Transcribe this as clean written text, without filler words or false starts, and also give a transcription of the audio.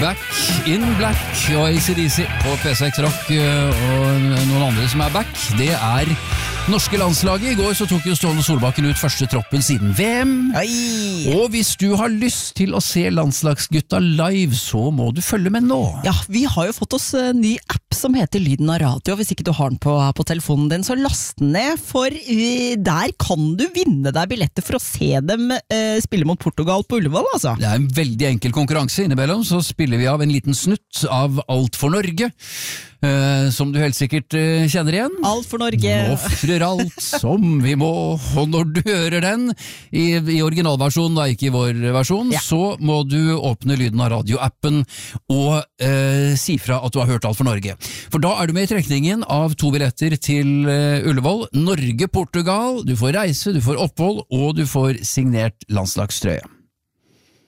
Back in Black og AC/DC på P6 Rock, og noen andre som back, det norske landslaget. I går så tok jo Ståle Solbakken ut første troppen siden VM. Oi. Og hvis du har lyst til å se landslagsgutta live, så må du følge med nå. Ja, vi har jo fått oss en ny app som heter Lyden av Radio. Hvis ikke du har den på telefonen din, så last den ned, for der kan du vinne deg billetter for å se dem spille mot Portugal på Ullevål, altså. Det en veldig enkel konkurranse. Innimellom så spiller vi av en liten snutt av Alt for Norge, som du helt sikkert kjenner igjen. Alt for Norge. Offrer alt som vi må, og når du hører den i originalversjonen, da ikke i vår versjon, så må du åpne Lyden av Radio-appen og si fra at du har hørt Alt for Norge. For da du med i trekningen av 2 billetter til Ullevål, Norge-Portugal. Du får reise, du får opphold, og du får signert landslagstrøye.